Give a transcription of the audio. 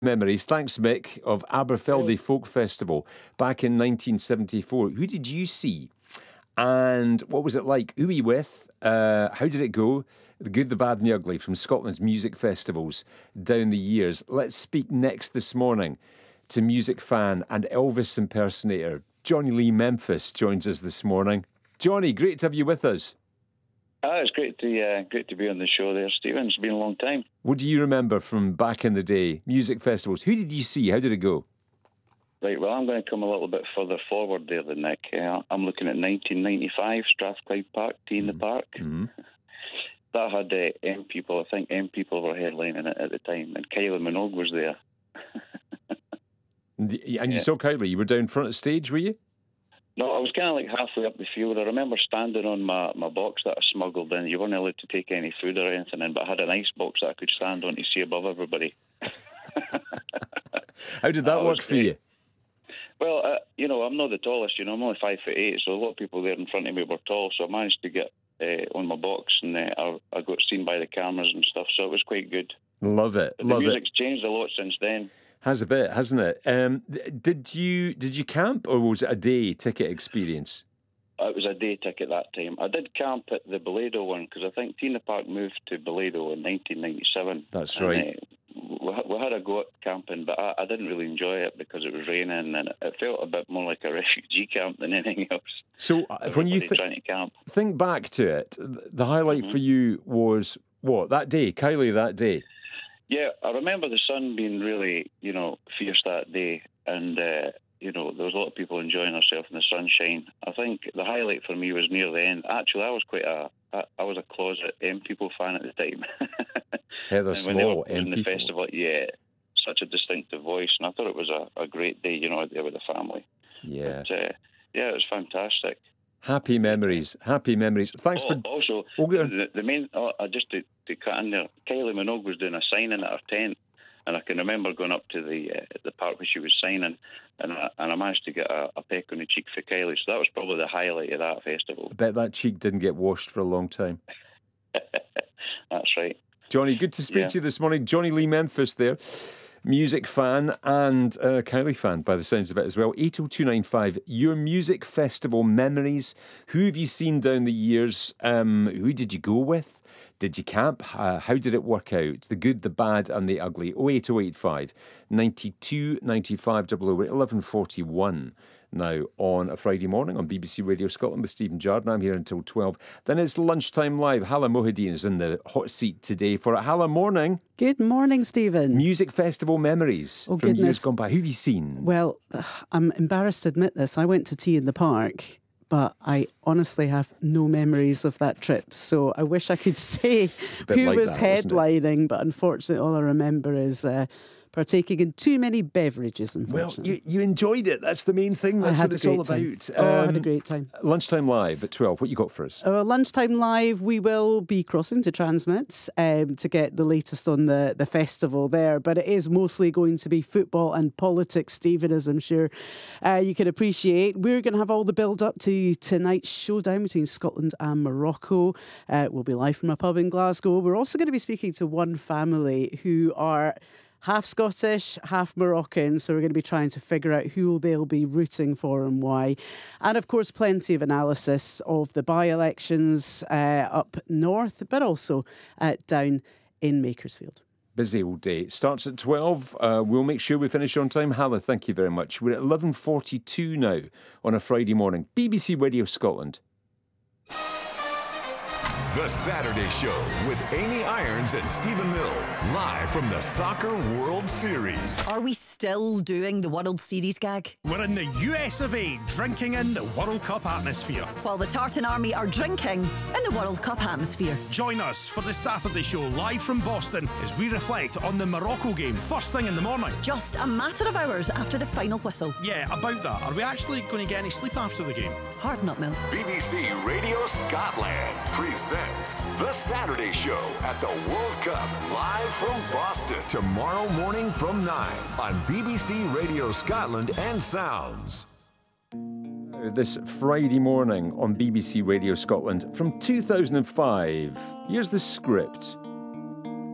Memories. Thanks, Mick, of Aberfeldy Folk Festival back in 1974. Who did you see? And what was it like? Who were you with? How did it go? The good, the bad and the ugly from Scotland's music festivals down the years. Let's speak next this morning to music fan and Elvis impersonator Johnny Lee Memphis joins us this morning. Johnny, great to have you with us. It's great to be on the show there, Stephen. It's been a long time. What do you remember from back in the day? Music festivals. Who did you see? How did it go? Right, well, I'm going to come a little bit further forward there than Nick. I'm looking at 1995, Strathclyde Park, Tea in the Park. Mm-hmm. That had M People. I think M People were headlining it at the time, and Kylie Minogue was there. And you saw Kylie? You were down front of stage, were you? No, I was kind of like halfway up the field. I remember standing on my box that I smuggled in. You weren't allowed to take any food or anything in, but I had an ice box that I could stand on to see above everybody. How did that work for you? Well, I'm not the tallest. I'm only 5'8", so a lot of people there in front of me were tall. So I managed to get on my box, and I got seen by the cameras and stuff. So it was quite good. Love it. But the music's changed a lot since then. Has a bit, hasn't it? Did you camp, or was it a day ticket experience? It was a day ticket that time. I did camp at the Balado one because I think Tea in the Park moved to Balado in 1997. That's right. We had a go at camping, but I didn't really enjoy it because it was raining and it felt a bit more like a refugee camp than anything else. So when you trying to camp. Think back to it, the highlight for you was what, that day, Kylie, that day? Yeah, I remember the sun being really, fierce that day, and there was a lot of people enjoying themselves in the sunshine. I think the highlight for me was near the end. Actually, I was I was a closet M People fan at the time. Heather Small, M People. The festival, yeah, such a distinctive voice, and I thought it was a great day, there with the family. Yeah, but, it was fantastic. Happy memories. Thanks for... Also, the main... just to cut in there, Kylie Minogue was doing a signing at her tent, and I can remember going up to the part where she was signing, and I managed to get a peck on the cheek for Kylie, so that was probably the highlight of that festival. I bet that cheek didn't get washed for a long time. That's right. Johnny, good to speak to you this morning. Johnny Lee Memphis there. Music fan and Kylie fan, by the sounds of it as well. 80295, your music festival memories. Who have you seen down the years? Who did you go with? Did you camp? How did it work out? The good, the bad and the ugly. 08085 92 95 00. We're at 11:41 now on a Friday morning on BBC Radio Scotland with Stephen Jarden. I'm here until 12. Then it's Lunchtime Live. Hala Mohideen is in the hot seat today for it. Hala, morning. Good morning, Stephen. Music festival memories from years gone by. Who have you seen? Well, I'm embarrassed to admit this. I went to Tea in the Park, but I honestly have no memories of that trip. So I wish I could say who was headlining, but unfortunately all I remember is... partaking in too many beverages, unfortunately. Well, you enjoyed it. That's the main thing. That's what it's all about. I had a great time. Lunchtime Live at 12. What you got for us? Lunchtime Live, we will be crossing to Transmit to get the latest on the festival there. But it is mostly going to be football and politics, Stephen, as I'm sure you can appreciate. We're going to have all the build-up to tonight's showdown between Scotland and Morocco. We'll be live from a pub in Glasgow. We're also going to be speaking to one family who are... half Scottish, half Moroccan, so we're going to be trying to figure out who they'll be rooting for and why. And of course, plenty of analysis of the by-elections up north, but also down in Makersfield. Busy all day. Starts at 12. We'll make sure we finish on time. Hala, thank you very much. We're at 11:42 now on a Friday morning. BBC Radio Scotland. The Saturday Show with Amy Irons and Stephen Mill, live from the Soccer World Series. Are we still doing the World Series gag? We're in the US of A, drinking in the World Cup atmosphere. While the Tartan Army are drinking in the World Cup atmosphere. Join us for the Saturday Show live from Boston as we reflect on the Morocco game first thing in the morning. Just a matter of hours after the final whistle. Yeah, about that. Are we actually going to get any sleep after the game? Hard nut, Mill. BBC Radio Scotland presents The Saturday Show at the World Cup live from Boston. Tomorrow morning from 9 on BBC Radio Scotland and Sounds. This Friday morning on BBC Radio Scotland from 2005. Here's the script.